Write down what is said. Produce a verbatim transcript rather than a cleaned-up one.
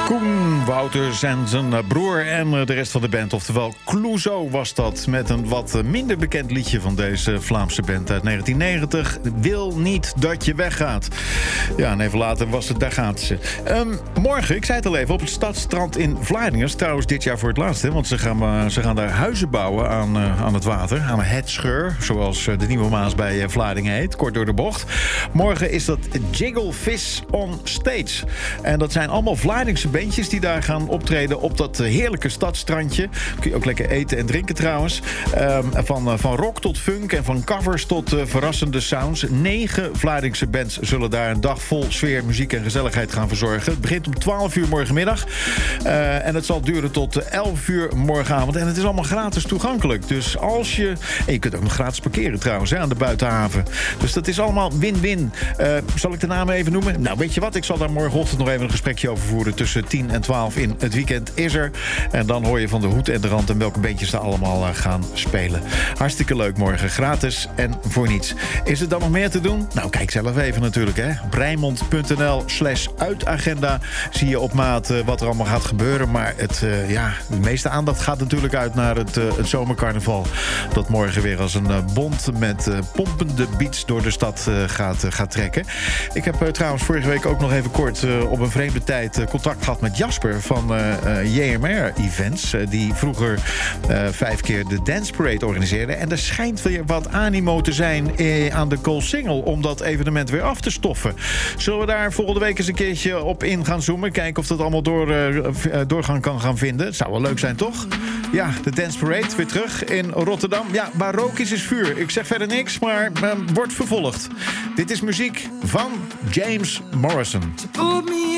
Koen Wouters en zijn broer en de rest van de band. Oftewel Clouseau was dat. Met een wat minder bekend liedje van deze Vlaamse band uit negentien negentig. Wil niet dat je weggaat. Ja, en even later was het, daar gaat ze. Um, morgen, ik zei het al even, op het Stadsstrand in Vlaardingen. Trouwens dit jaar voor het laatst, hè, want ze gaan, uh, ze gaan daar huizen bouwen aan, uh, aan het water. Aan het Scheur, zoals uh, de Nieuwe Maas bij uh, Vlaardingen heet. Kort door de bocht. Morgen is dat Jigglefish on Stage. En dat zijn allemaal Vlaardingse bandjes die daar gaan optreden op dat heerlijke stadstrandje. Kun je ook lekker eten en drinken trouwens. Um, van, uh, van rock tot funk en van covers tot uh, verrassende sounds. Negen Vlaardingse bands zullen daar een dag vol sfeer, muziek en gezelligheid gaan verzorgen. Het begint om twaalf uur morgenmiddag. Uh, en het zal duren tot elf uur morgenavond. En het is allemaal gratis toegankelijk. Dus als je... En je kunt ook nog gratis parkeren trouwens, hè, aan de buitenhaven. Dus dat is allemaal win-win. Uh, zal ik de namen even noemen? Nou, weet je wat? Ik zal daar morgenochtend nog even een gesprekje over voeren. Tussen tien en twaalf in Het Weekend is er. En dan hoor je van de hoed en de rand en welke bandjes daar allemaal uh, gaan spelen. Hartstikke leuk morgen. Gratis en voor niets. Is er dan nog meer te doen? Nou, kijk zelf even natuurlijk, hè. Rijnmond.nl slash uitagenda zie je op maat uh, wat er allemaal gaat gebeuren. Maar het, uh, ja, de meeste aandacht gaat natuurlijk uit naar het, uh, het zomercarnaval. Dat morgen weer als een uh, bont met uh, pompende beats door de stad uh, gaat, uh, gaat trekken. Ik heb uh, trouwens vorige week ook nog even kort uh, op een vreemde tijd uh, contact gehad met Jasper van uh, uh, J M R Events. Uh, die vroeger uh, vijf keer de Dance Parade organiseerde. En er schijnt weer wat animo te zijn uh, aan de Koolsingel om dat evenement weer af te stoffen. Zullen we daar volgende week eens een keertje op in gaan zoomen? Kijken of dat allemaal door, uh, doorgang kan gaan vinden. Het zou wel leuk zijn, toch? Ja, de Dance Parade weer terug in Rotterdam. Ja, waar rook is, is vuur. Ik zeg verder niks, maar uh, wordt vervolgd. Dit is muziek van James Morrison.